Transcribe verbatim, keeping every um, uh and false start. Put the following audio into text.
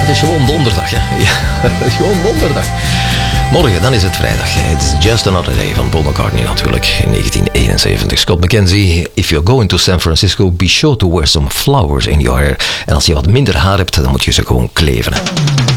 het is gewoon donderdag. Hè? Ja, gewoon donderdag. Morgen, dan is het vrijdag. It's Just Another Day van Paul McCartney natuurlijk. In negentien eenenzeventig. Scott McKenzie, if you're going to San Francisco, be sure to wear some flowers in your hair. En als je wat minder haar hebt, dan moet je ze gewoon kleven.